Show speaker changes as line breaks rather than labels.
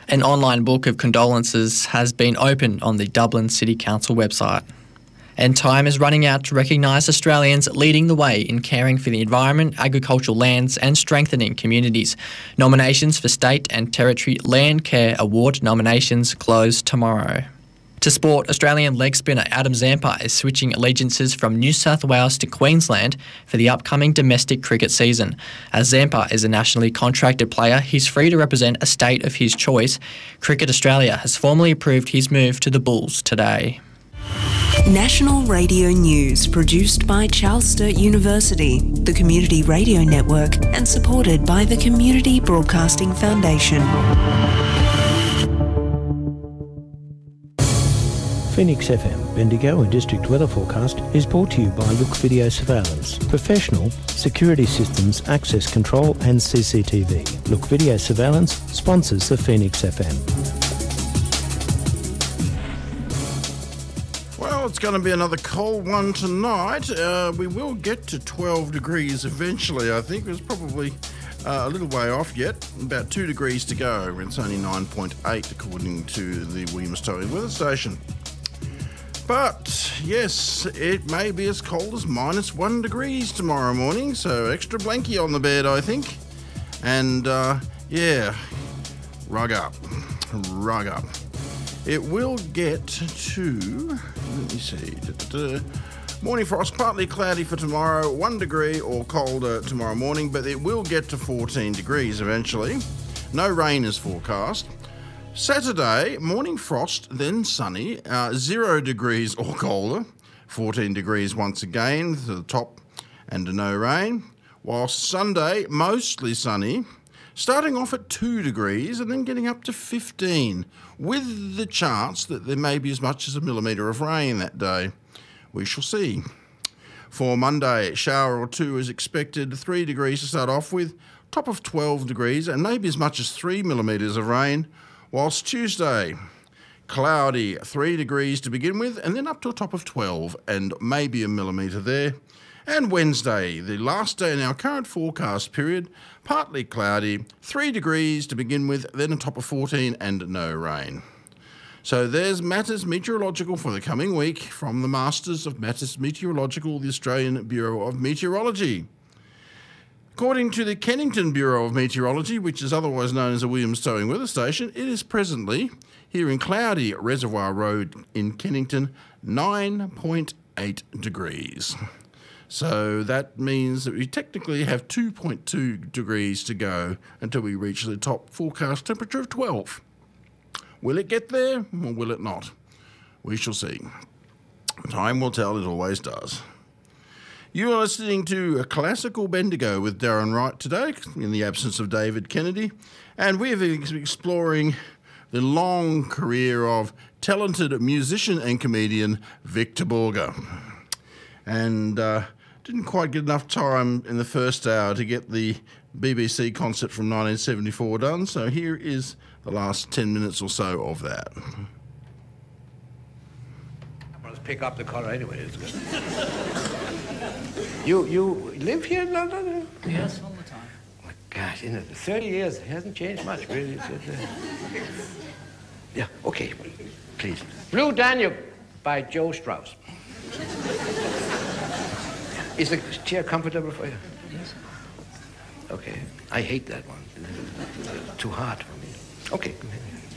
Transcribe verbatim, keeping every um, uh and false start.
An online book of condolences has been opened on the Dublin City Council website. And time is running out to recognise Australians leading the way in caring for the environment, agricultural lands and strengthening communities. Nominations for State and Territory Land Care Award nominations close tomorrow. To sport, Australian leg spinner Adam Zampa is switching allegiances from New South Wales to Queensland for the upcoming domestic cricket season. As Zampa is a nationally contracted player, he's free to represent a state of his choice. Cricket Australia has formally approved his move to the Bulls today.
National Radio News, produced by Charles Sturt University, the Community Radio Network, and supported by the Community Broadcasting Foundation.
Phoenix F M, Bendigo and District Weather Forecast is brought to you by Look Video Surveillance, professional security systems, access control and C C T V. Look Video Surveillance sponsors the Phoenix F M.
Well, it's going to be another cold one tonight. Uh, we will get to twelve degrees eventually, I think. It's probably uh, a little way off yet. About two degrees to go. It's only nine point eight according to the Williams Towing Weather Station. But, yes, it may be as cold as minus one degrees tomorrow morning, so extra blankie on the bed, I think. And, uh, yeah, rug up, rug up. It will get to, let me see, da-da-da. Morning frost, partly cloudy for tomorrow, one degree or colder tomorrow morning, but it will get to fourteen degrees eventually. No rain is forecast. Saturday, morning frost, then sunny, uh, zero degrees or colder, fourteen degrees once again to the top and no rain. Whilst Sunday, mostly sunny, starting off at two degrees and then getting up to fifteen, with the chance that there may be as much as a millimetre of rain that day. We shall see. For Monday, shower or two is expected, three degrees to start off with, top of twelve degrees and maybe as much as three millimetres of rain. Whilst Tuesday, cloudy, three degrees to begin with, and then up to a top of twelve, and maybe a millimetre there. And Wednesday, the last day in our current forecast period, partly cloudy, three degrees to begin with, then a top of fourteen, and no rain. So there's Matters Meteorological for the coming week from the Masters of Matters Meteorological, the Australian Bureau of Meteorology. According to the Kennington Bureau of Meteorology, which is otherwise known as the Williams Towing Weather Station, it is presently, here in cloudy Reservoir Road in Kennington, nine point eight degrees. So that means that we technically have two point two degrees to go until we reach the top forecast temperature of twelve. Will it get there or will it not? We shall see. Time will tell, it always does. You are listening to a Classical Bendigo with Darren Wright today, in the absence of David Kennedy, and we have been exploring the long career of talented musician and comedian Victor Borge. And uh, didn't quite get enough time in the first hour to get the B B C concert from nineteen seventy-four done, so here is the last ten minutes or so of that.
Let's pick up the colour anyway, it's good. You you live here in London?
Yes, all the time.
Oh my gosh, in thirty years, it hasn't changed much, really. It's, it's, uh... Yeah, okay, please. Blue Danube by Joe Strauss. Is the chair comfortable for you?
Yes.
Okay, I hate that one. It's too hard for me. Okay.